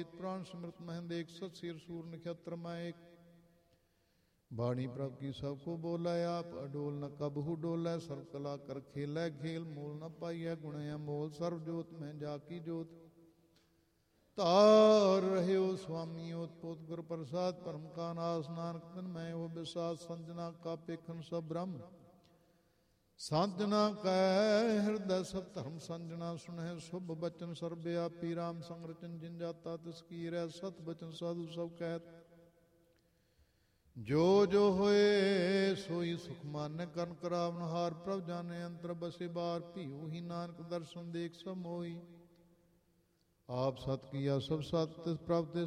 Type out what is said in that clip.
ਵੇਦ ਪੁਰਾਣ ਸਿਮਰਤ ਮਹਿੰਦ ਏਕ, ਸਤ ਸਿਰ ਸੂਰ ਨਖਤਰ ਮੈਂ ਏਕ। ਬਾਣੀ ਪ੍ਰਭ ਕੀ ਸਭ ਕੋ ਬੋਲੇ, ਆਪ ਅਡੋਲ ਨ ਕਬਹੂ ਡੋਲੇ। ਸਰਬ ਕਲਾ ਕਰ ਖੇਲੇ ਖੇਲ, ਮੂਲ ਨ ਪਾਈਐ ਗੁਣ ਅਮੋਲ। ਸਰਬ ਜੋਤ ਮੈਂ ਜਾ ਕੀ ਜੋਤ, ਧਾਰ ਰਹਿਓ ਸੁਆਮੀ ਓਤ ਪੋਤ। ਗੁਰ ਪ੍ਰਸਾਦ ਪਰਮ ਕਾ ਨਾਸ, ਨਾਨਕ ਤਨ ਮੈਂ ਉਹ ਬਿਸਾਤ। ਸੰਜਨਾ ਕਾ ਪੇਖਨ ਸਭ ਬ੍ਰਹਮ, ਸਾਜਨਾ ਕੈ ਹਿਰਦੈ ਸਭ ਧਰਮ। ਸੰਜਣਾ ਸੁਣਹਿ ਸੁਭ ਬਚਨ, ਸਰਬ ਆਪੀ ਰਾਮ ਸੰਗ ਰਚਨ। ਜਿਨ ਜਾਤਾ ਤਿਸ ਕੀਰੈ, ਸਤ ਬਚਨ ਸਾਧੂ ਸਭ ਕਹਿਤ। ਜੋ ਜੋ ਹੋਏ ਸੋਈ ਸੁਖ ਮਾਨੈ, ਕਰਨ ਕਰਾਵਨ ਹਾਰ। ਪ੍ਰਭ ਜਾਣੈ ਅੰਤਰ ਬਸੇ ਬਾਰ, ਭੀਉ ਹੀ ਨਾਨਕ ਦਰਸ਼ਨ ਦੇਖ ਸਭ ਮੋਈ। ਆਪ ਸਤ ਕੀਆ ਸਭ ਸਤ, ਤਿਸ ਪ੍ਰਭ ਤੇ